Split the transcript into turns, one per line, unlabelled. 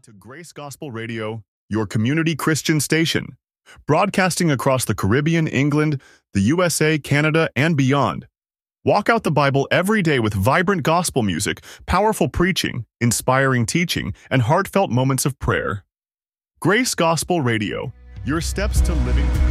to Grace Gospel Radio, your community Christian station, broadcasting across the Caribbean, England, the USA, Canada, and beyond. Walk out the Bible every day with vibrant gospel music, powerful preaching, inspiring teaching, and heartfelt moments of prayer. Grace Gospel Radio, your steps to living